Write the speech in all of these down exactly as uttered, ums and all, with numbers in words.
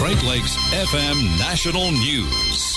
Great Lakes F M National News.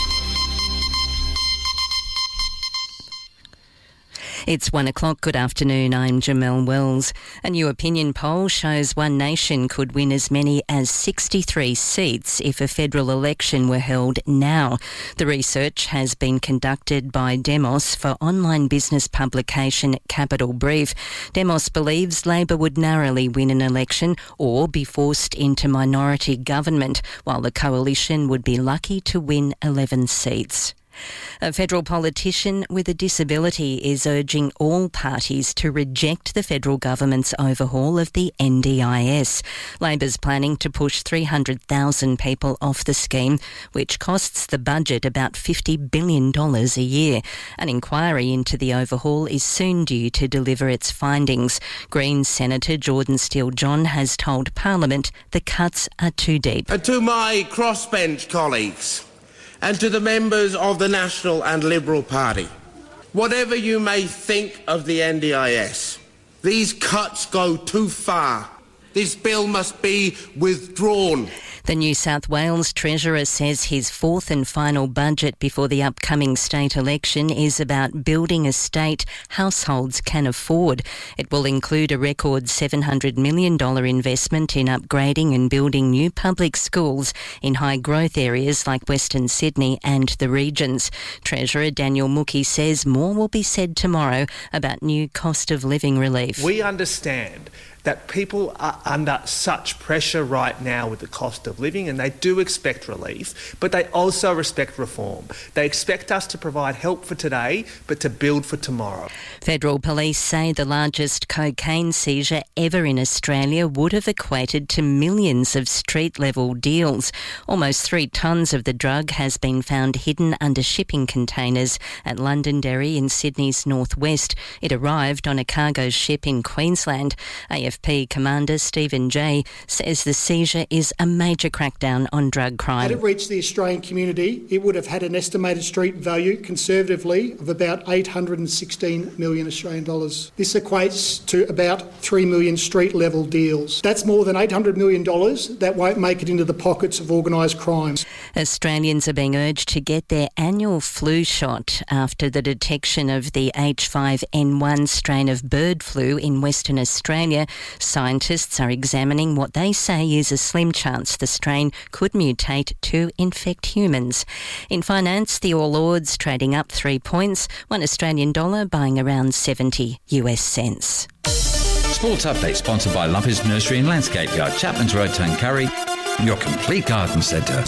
It's one o'clock. Good afternoon. I'm Jamelle Wells. A new opinion poll shows One Nation could win as many as sixty-three seats if a federal election were held now. The research has been conducted by Demos for online business publication Capital Brief. Demos believes Labor would narrowly win an election or be forced into minority government, while the coalition would be lucky to win eleven seats. A federal politician with a disability is urging all parties to reject the federal government's overhaul of the N D I S. Labor's planning to push three hundred thousand people off the scheme, which costs the budget about fifty billion dollars a year. An inquiry into the overhaul is soon due to deliver its findings. Greens Senator Jordan Steele-John has told Parliament the cuts are too deep. And to my crossbench colleagues, and to the members of the National and Liberal Party, whatever you may think of the N D I S, these cuts go too far. This bill must be withdrawn. The New South Wales Treasurer says his fourth and final budget before the upcoming state election is about building a state households can afford. It will include a record seven hundred million dollars investment in upgrading and building new public schools in high-growth areas like Western Sydney and the regions. Treasurer Daniel Mookhey says more will be said tomorrow about new cost of living relief. We understand that people are under such pressure right now with the cost of living, and they do expect relief, but they also expect reform. They expect us to provide help for today, but to build for tomorrow. Federal police say the largest cocaine seizure ever in Australia would have equated to millions of street-level deals. Almost three tonnes of the drug has been found hidden under shipping containers at Londonderry in Sydney's northwest. It arrived on a cargo ship in Queensland. A F P Commander Stephen Jay says the seizure is a major crackdown on drug crime. Had it reached the Australian community, it would have had an estimated street value, conservatively, of about eight hundred sixteen million Australian dollars. This equates to about three million street-level deals. That's more than eight hundred million dollars that won't make it into the pockets of organised crime. Australians are being urged to get their annual flu shot after the detection of the H five N one strain of bird flu in Western Australia. Scientists are examining what they say is a slim chance the strain could mutate to infect humans. In finance, the All Ords trading up three points, one Australian dollar buying around seventy US cents. Sports Update sponsored by Lumpy's Nursery and Landscape Yard, Chapman's Road, Tuncurry, your complete garden centre.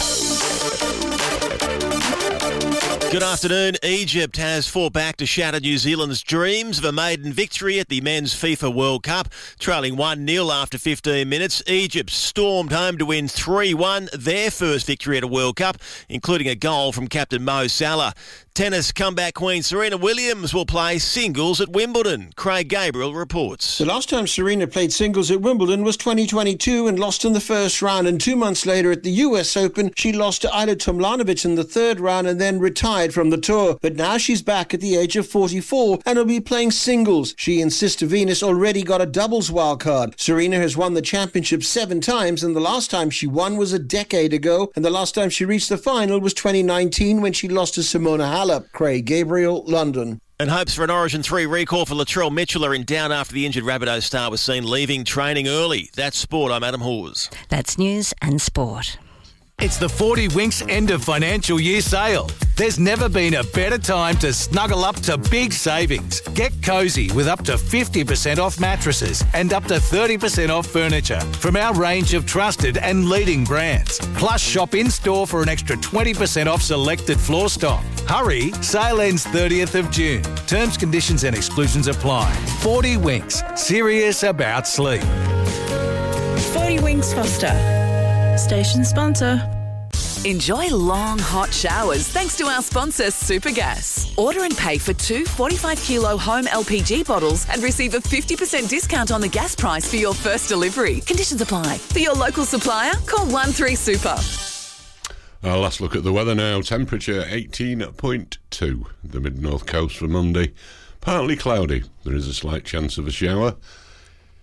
Good afternoon. Egypt has fought back to shatter New Zealand's dreams of a maiden victory at the Men's FIFA World Cup. Trailing one nil after fifteen minutes, Egypt stormed home to win three one, their first victory at a World Cup, including a goal from captain Mo Salah. Tennis comeback queen Serena Williams will play singles at Wimbledon. Craig Gabriel reports. The last time Serena played singles at Wimbledon was twenty twenty-two and lost in the first round, and two months later at the U S Open she lost to Ajla Tomljanovic in the third round and then retired from the tour. But now she's back at the age of forty-four and will be playing singles. She and Sister Venus already got a doubles wildcard. Serena has won the championship seven times, and the last time she won was a decade ago, and the last time she reached the final was twenty nineteen when she lost to Simona Halep. Craig Gabriel, London. And hopes for an Origin three recall for Latrell Mitchell are in doubt after the injured Rabbitohs star was seen leaving training early. That's sport. I'm Adam Hawes. That's news and sport. It's the forty Winks end of financial year sale. There's never been a better time to snuggle up to big savings. Get cosy with up to fifty percent off mattresses and up to thirty percent off furniture from our range of trusted and leading brands. Plus, shop in-store for an extra twenty percent off selected floor stock. Hurry, sale ends thirtieth of June. Terms, conditions and exclusions apply. forty Winks, serious about sleep. forty Winks Foster. Station sponsor. Enjoy long, hot showers thanks to our sponsor, Supergas. Order and pay for two forty-five kilo home L P G bottles and receive a fifty percent discount on the gas price for your first delivery. Conditions apply. For your local supplier, call one three super. Our last look at the weather now. Temperature eighteen point two. The mid-north coast for Monday. Partly cloudy. There is a slight chance of a shower.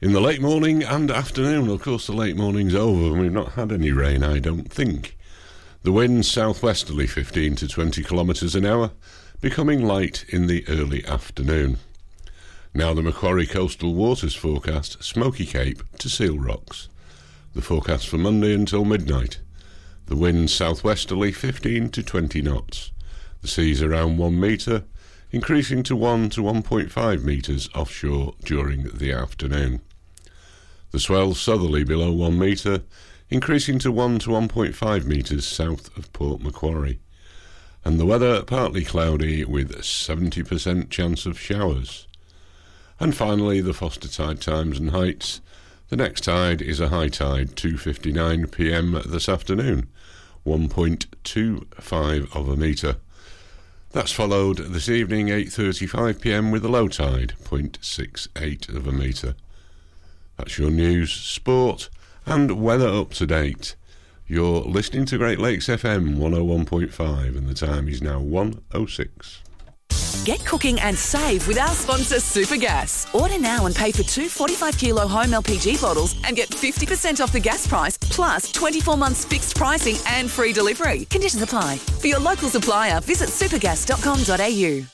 In the late morning and afternoon, of course the late morning's over and we've not had any rain, I don't think. The winds southwesterly fifteen to twenty kilometres an hour, becoming light in the early afternoon. Now the Macquarie Coastal Waters forecast, Smoky Cape to Seal Rocks. The forecast for Monday until midnight. The winds southwesterly fifteen to twenty knots. The seas around one metre, increasing to one to one point five metres offshore during the afternoon. The swell southerly below one metre, increasing to one to one point five metres south of Port Macquarie. And the weather partly cloudy with seventy percent chance of showers. And finally, the Foster tide times and heights. The next tide is a high tide, two fifty-nine p m this afternoon, one point two five of a metre. That's followed this evening, eight thirty-five p m with a low tide, zero point six eight of a metre. That's your news, sport and weather up to date. You're listening to Great Lakes F M one oh one point five and the time is now one oh six. Get cooking and save with our sponsor Supergas. Order now and pay for two forty-five kilo home L P G bottles and get fifty percent off the gas price plus twenty-four months fixed pricing and free delivery. Conditions apply. For your local supplier, visit supergas dot com dot a u.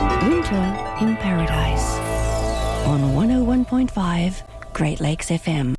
Winter in Paradise on one oh one point five Great Lakes F M.